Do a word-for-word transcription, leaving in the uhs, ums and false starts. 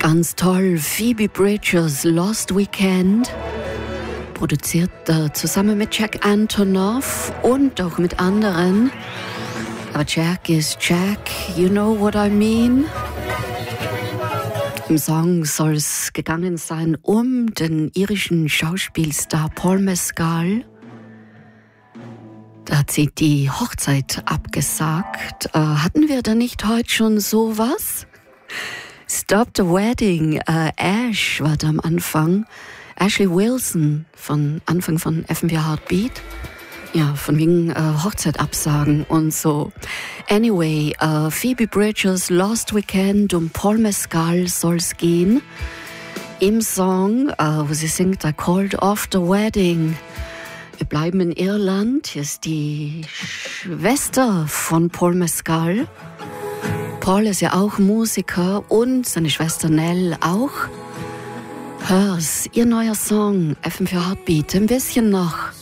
Ganz toll, Phoebe Bridgers, Lost Weekend. Produziert äh, zusammen mit Jack Antonoff und auch mit anderen. Aber Jack ist Jack, you know what I mean? Im Song soll es gegangen sein um den irischen Schauspielstar Paul Mescal. Da hat sie die Hochzeit abgesagt. Äh, hatten wir da nicht heute schon sowas? Stop the Wedding. Äh, Ash war da am Anfang. Ashley Wilson von Anfang von F M V Heartbeat. Ja, von wegen äh, Hochzeit absagen und so. Anyway, äh, Phoebe Bridgers, Lost Weekend, um Paul Mescal soll's gehen. Im Song, äh, wo sie singt, I called off the wedding. Wir bleiben in Irland. Hier ist die Schwester von Paul Mescal. Paul ist ja auch Musiker und seine Schwester Nell auch. Hör's, ihr neuer Song, F M V Heartbeat, ein bisschen noch.